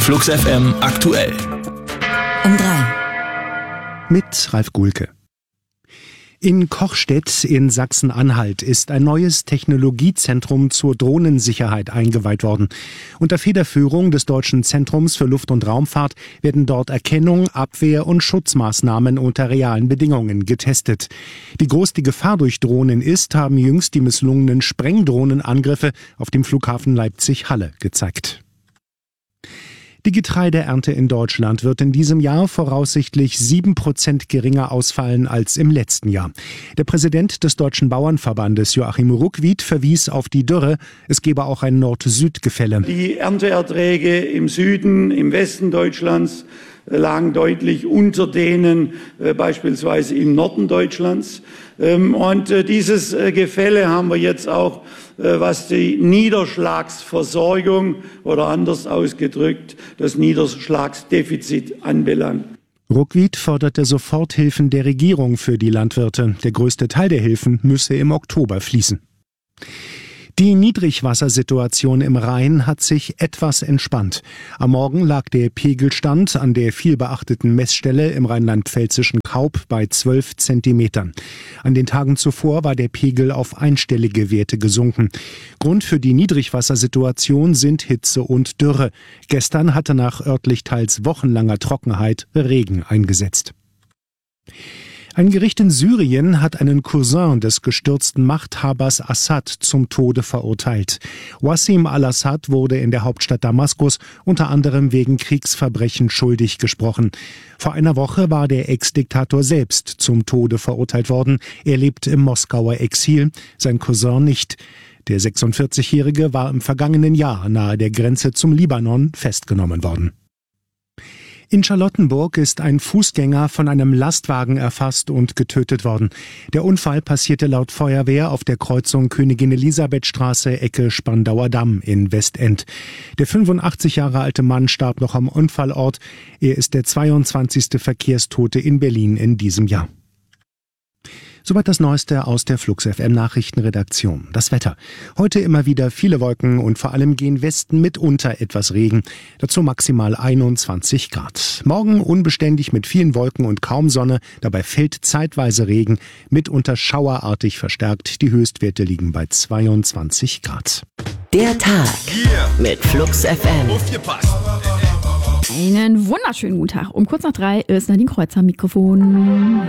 Flux FM aktuell. Um 3. Mit Ralf Gulke. In Kochstedt in Sachsen-Anhalt ist ein neues Technologiezentrum zur Drohnensicherheit eingeweiht worden. Unter Federführung des Deutschen Zentrums für Luft- und Raumfahrt werden dort Erkennung, Abwehr und Schutzmaßnahmen unter realen Bedingungen getestet. Wie groß die Gefahr durch Drohnen ist, haben jüngst die misslungenen Sprengdrohnenangriffe auf dem Flughafen Leipzig-Halle gezeigt. Die Getreideernte in Deutschland wird in diesem Jahr voraussichtlich 7% geringer ausfallen als im letzten Jahr. Der Präsident des Deutschen Bauernverbandes, Joachim Ruckwied, verwies auf die Dürre. Es gebe auch ein Nord-Süd-Gefälle. Die Ernteerträge im Süden, im Westen Deutschlands lagen deutlich unter denen beispielsweise im Norden Deutschlands. Und dieses Gefälle haben wir jetzt auch, was die Niederschlagsversorgung oder anders ausgedrückt das Niederschlagsdefizit anbelangt. Ruckwied forderte Soforthilfen der Regierung für die Landwirte. Der größte Teil der Hilfen müsse im Oktober fließen. Die Niedrigwassersituation im Rhein hat sich etwas entspannt. Am Morgen lag der Pegelstand an der vielbeachteten Messstelle im rheinland-pfälzischen Kaub bei 12 Zentimetern. An den Tagen zuvor war der Pegel auf einstellige Werte gesunken. Grund für die Niedrigwassersituation sind Hitze und Dürre. Gestern hatte nach örtlich teils wochenlanger Trockenheit Regen eingesetzt. Ein Gericht in Syrien hat einen Cousin des gestürzten Machthabers Assad zum Tode verurteilt. Wassim al-Assad wurde in der Hauptstadt Damaskus unter anderem wegen Kriegsverbrechen schuldig gesprochen. Vor einer Woche war der Ex-Diktator selbst zum Tode verurteilt worden. Er lebt im Moskauer Exil, sein Cousin nicht. Der 46-Jährige war im vergangenen Jahr nahe der Grenze zum Libanon festgenommen worden. In Charlottenburg ist ein Fußgänger von einem Lastwagen erfasst und getötet worden. Der Unfall passierte laut Feuerwehr auf der Kreuzung Königin-Elisabeth-Straße, Ecke Spandauer Damm in Westend. Der 85 Jahre alte Mann starb noch am Unfallort. Er ist der 22. Verkehrstote in Berlin in diesem Jahr. Soweit das Neueste aus der Flux FM Nachrichtenredaktion. Das Wetter. Heute immer wieder viele Wolken und vor allem gen Westen mitunter etwas Regen. Dazu maximal 21 Grad. Morgen unbeständig mit vielen Wolken und kaum Sonne. Dabei fällt zeitweise Regen, mitunter schauerartig verstärkt. Die Höchstwerte liegen bei 22 Grad. Der Tag mit Flux FM. Einen wunderschönen guten Tag. Um kurz nach 3 ist Nadine Kreuzer am Mikrofon.